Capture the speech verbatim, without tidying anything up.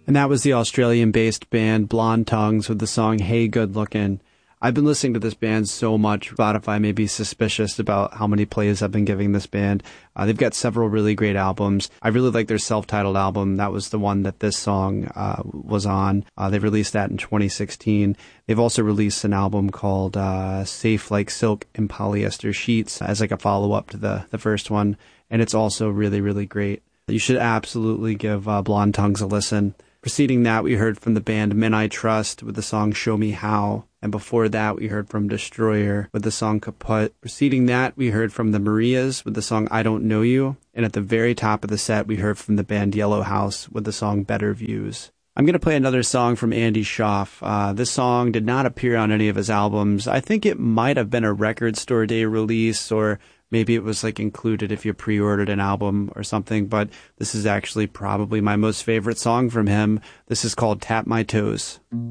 And that was the Australian-based band Blonde Tongues with the song Hey Good Lookin'. I've been listening to this band so much, Spotify may be suspicious about how many plays I've been giving this band. Uh, they've got several really great albums. I really like their self-titled album. That was the one that this song uh, was on. Uh, they released that in twenty sixteen. They've also released an album called uh, Safe Like Silk in Polyester Sheets as like a follow-up to the, the first one. And it's also really, really great. You should absolutely give uh, Blonde Tongues a listen. Preceding that, we heard from the band Men I Trust with the song Show Me How. And before that, we heard from Destroyer with the song Kaput. Preceding that, we heard from the Marias with the song I Don't Know You. And at the very top of the set, we heard from the band Yellow House with the song Better Views. I'm going to play another song from Andy Schaaf. Uh, this song did not appear on any of his albums. I think it might have been a Record Store Day release, or maybe it was like included if you pre-ordered an album or something, but this is actually probably my most favorite song from him. This is called Tap My Toes.